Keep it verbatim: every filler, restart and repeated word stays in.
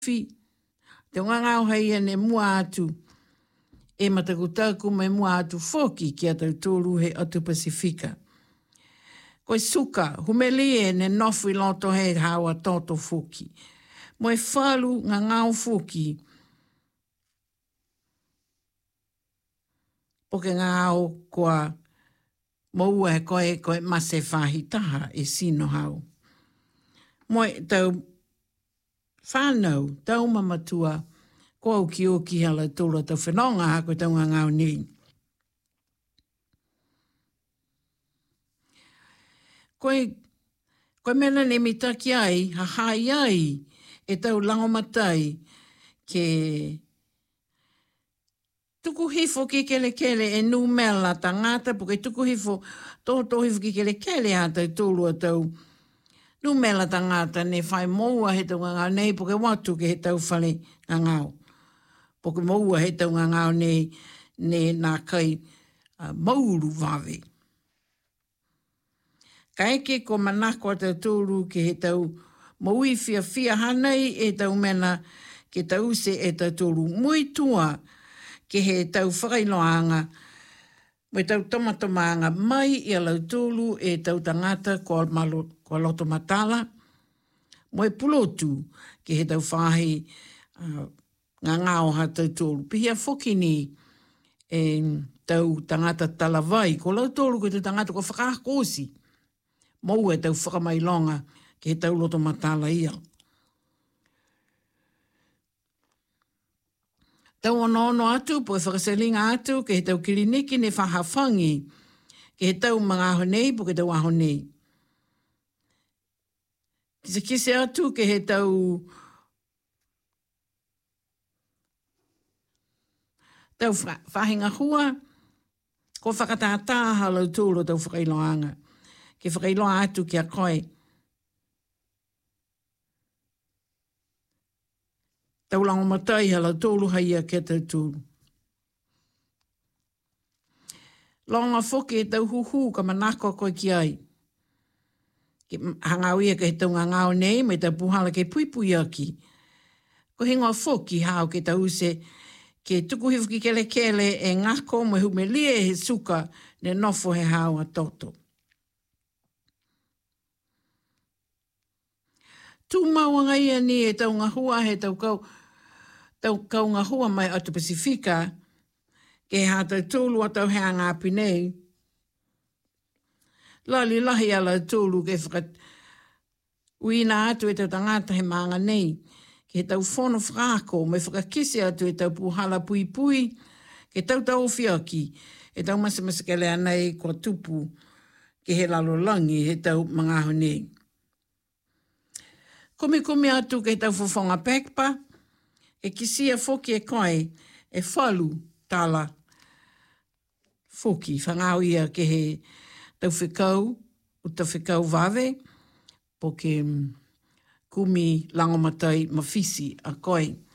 fi. Te ngangau hei ane mua atu. E matakutau ku mai mua atu foki ki atau tōru he atu Pasifika. Koe suka, humeli e ne nofu i loto he hawa toto foki. Moe whalu ngā ngau foki. Poke ngā au kua maua he koe koe mase whahi taha e sino hau. Moe tau whanau, tau mamatua, ko au ki o ki hala tōra tau whenonga ha koe tau ngā ngau nei. Koe, koe mena ne mitaki ai, ha hai ai, e tau langomatai ke tuku hifo ki kele kele e nu mela ta ngata, puke tuku hifo tō tō hifo ki kele kele a tau tōrua tau nu mela ta ngata ne whai moua he tau ngā nei, puke watu ke he tau whale ngā ngau. Puke moua he tau ngā ngau nei, ne nā kai uh, mauru wawe. Ka eke ko manako a tau tōru ke he tau maui fia fia hanei e tau mena ke tau se e tau tōru mui tua ke he tau whakailoanga me tau tomatomanga mai i alau tōru e tau tangata ko malo ko loto matala mo e pulotu ke he tau whahi uh, ngā ngāo ha tau tōru. Pihia whoki ni e tau tangata talawai ko lau tōru ko tau tangata ko whakakosi. Mau e tau whakamailonga ke he tau loto matala ia. Tau ono ono atu, po e whakaselinga atu, ke he tau kiliniki ne whahawhangi, ke he tau mga aho nei, po ke tau aho nei. Kise kise atu, ke he tau tau whahinga hua, ko whakatātāha lau tūro tau whakailoanga. Ke whakailoa atu ki a koe. Tau lango matai hala tōru haia ke tau tūru. Longa whoke e tau huhu ka manako koe ki ai. Ke hangau ia ke he tau ngā ngāo nei, me tau puhala ke puipui aki. Ko hingoa whoki hao ke tau se ke tuku hifu ki kele kele e ngako me humelie he suka ne nofo he hao a toto. Tu mawanga ia ni e tau ngahua he tau kau, tau kau ngahua mai atu Pasifika, ke ha tau tōlu a tau hea ngāpi nei. Lali lahi ala tōlu ke whakat uina atu e tau tangata he maanga nei, ke tau whono whakako me whakakise atu e tau puhala pui pui, ke tau tau whiaki, e tau masa masa ke lea nei kua tupu, ke he lalo langi he tau mangaho nei. Kumi kumi atu ke tau whawhonga pekpa, e kisia whoki e koe, e whalu tala whoki, whangau ia ke he tau whikau, o tau whikau wawe, po ke kumi langomatai mawhisi a koe.